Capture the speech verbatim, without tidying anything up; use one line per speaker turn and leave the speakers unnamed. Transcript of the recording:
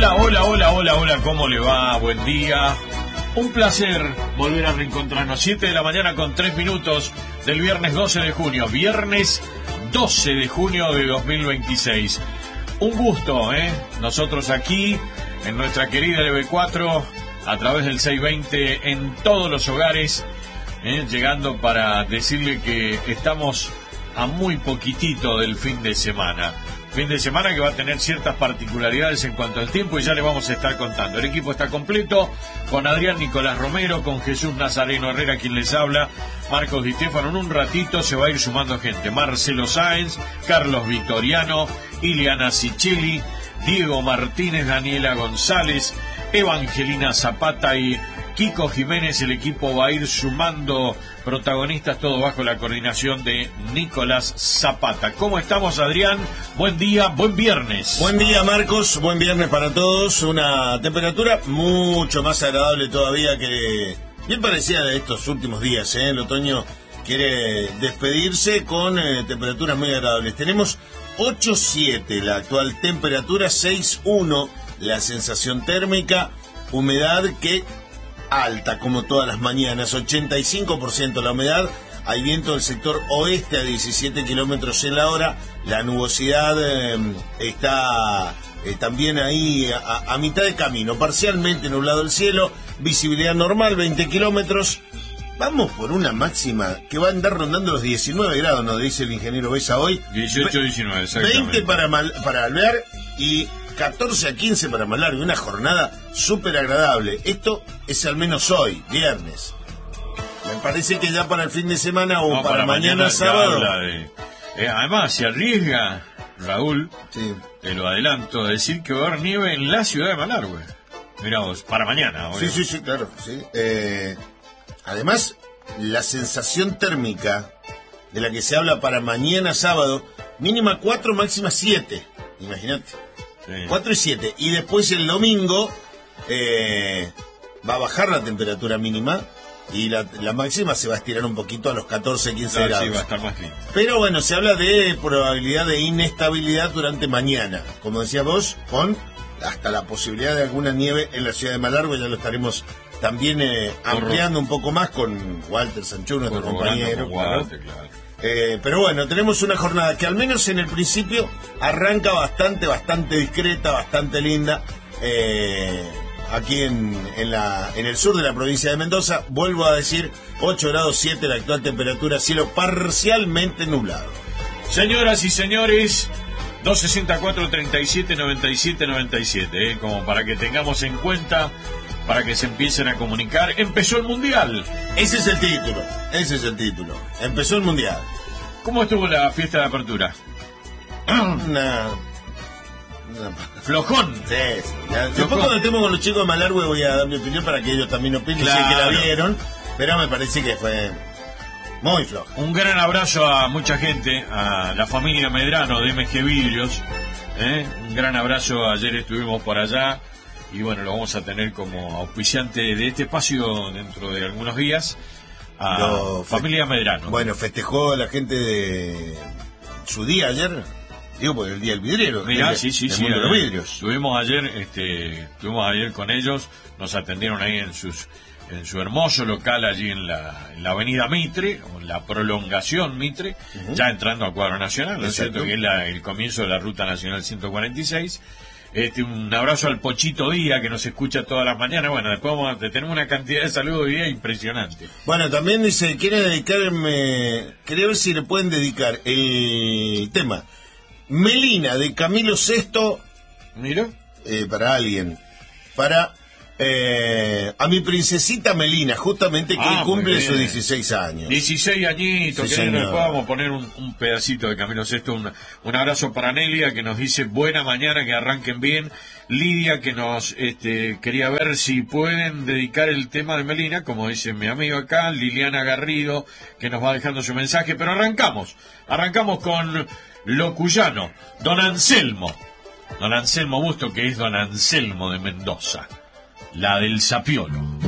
Hola, hola, hola, hola, hola, ¿cómo le va? Buen día. Un placer volver a reencontrarnos. siete de la mañana con tres minutos del viernes doce de junio. Viernes doce de junio de dos mil veintiséis. Un gusto, ¿eh? Nosotros aquí, en nuestra querida L B cuatro, a través del seiscientos veinte, en todos los hogares, ¿eh? Llegando para decirle que estamos a muy poquitito del fin de semana. Fin de semana que va a tener ciertas particularidades en cuanto al tiempo y ya le vamos a estar contando. El equipo está completo, con Adrián Nicolás Romero, con Jesús Nazareno Herrera, quien les habla, Marcos Di Stefano. En un ratito se va a ir sumando gente. Marcelo Sáenz, Carlos Vitoriano, Ileana Sicheli, Diego Martínez, Daniela González, Evangelina Zapata y Kiko Jiménez. El equipo va a ir sumando protagonistas, todo bajo la coordinación de Nicolás Zapata. ¿Cómo estamos, Adrián? Buen día, buen viernes.
Buen día, Marcos, buen viernes para todos. Una temperatura mucho más agradable todavía que... bien parecida de estos últimos días, ¿eh? El otoño quiere despedirse con eh, temperaturas muy agradables. Tenemos ocho siete la actual temperatura, seis uno la sensación térmica, humedad que... alta como todas las mañanas, ochenta y cinco por ciento la humedad, hay viento del sector oeste a diecisiete kilómetros en la hora, la nubosidad eh, está eh, también ahí a, a mitad de camino, parcialmente nublado el cielo, visibilidad normal, veinte kilómetros, vamos por una máxima que va a andar rondando los diecinueve grados, nos dice el ingeniero Besa hoy.
dieciocho, diecinueve, exactamente.
veinte para, Mal, para Alvear y catorce a quince para Malargue, una jornada súper agradable. Esto es al menos hoy, viernes. Me parece que ya para el fin de semana o
no,
para, para mañana, mañana sábado.
De, eh, además, se arriesga, Raúl,
sí.
Te lo adelanto, a decir que va a haber nieve en la ciudad de Malargue. Mirá vos, para mañana.
Sí, sí, sí, claro. Sí. Eh, además, la sensación térmica de la que se habla para mañana sábado, mínima cuatro, máxima siete. Imagínate. Sí. cuatro y siete. Y después el domingo eh, va a bajar la temperatura mínima y la, la máxima se va a estirar un poquito a los catorce, quince
claro,
grados.
Sí, va a estar más lindo.
Pero bueno, se habla de probabilidad de inestabilidad durante mañana. Como decía vos, con hasta la posibilidad de alguna nieve en la ciudad de Malargue. Ya lo estaremos también eh, ampliando un poco más con Walter Sanchú, nuestro compañero.
Walter, claro. Claro.
Eh, pero bueno, tenemos una jornada que al menos en el principio arranca bastante, bastante discreta, bastante linda. Eh, aquí en, en, la, en el sur de la provincia de Mendoza, vuelvo a decir, ocho grados siete la actual temperatura, cielo parcialmente nublado.
Señoras y señores, dos sesenta y cuatro, treinta y siete, noventa y siete, noventa y siete, eh, como para que tengamos en cuenta, para que se empiecen a comunicar. Empezó el Mundial.
Ese es el título, ese es el título. Empezó el Mundial.
¿Cómo estuvo la fiesta de apertura?
Una... una...
Flojón.
Sí, sí. Ya, después cuando estemos con los chicos de Malargue voy a dar mi opinión para que ellos también opinen. Claro. Sé que la vieron, pero me parece que fue muy floja.
Un gran abrazo a mucha gente, a la familia Medrano de M G Vidrios. ¿eh? Un gran abrazo, ayer estuvimos por allá. Y bueno, lo vamos a tener como auspiciante de este espacio dentro de algunos días a Lo familia fe- Medrano.
Bueno, festejó la gente de su día ayer, digo, por el día del vidriero.
Mira,
el,
sí, sí,
el
sí.
Mundo de los vidrios.
Estuvimos ayer, este, estuvimos ayer con ellos, nos atendieron ahí en sus en su hermoso local allí en la, en la avenida Mitre, o en la prolongación Mitre, uh-huh. Ya entrando al cuadro nacional, ¿no es cierto? Que es la, el comienzo de la ruta nacional ciento cuarenta y seis. Este, un abrazo al Pochito Díaz, que nos escucha todas las mañanas. Bueno, después vamos a tener una cantidad de saludos hoy día impresionante.
Bueno, también dice, quiere dedicarme, quería ver si le pueden dedicar el tema Melina de Camilo Sesto.
Mira.
Eh, para alguien. Para eh, a mi princesita Melina, justamente que ah, cumple sus dieciséis años.
dieciséis añitos, sí, que después vamos a poner un, un pedacito de Camilo Sesto. Un, un abrazo para Nelia, que nos dice buena mañana, que arranquen bien. Lidia, que nos este, quería ver si pueden dedicar el tema de Melina, como dice mi amigo acá. Liliana Garrido, que nos va dejando su mensaje. Pero arrancamos, arrancamos con lo cuyano, don Anselmo. Don Anselmo Busto, que es don Anselmo de Mendoza, la del Sapiolo.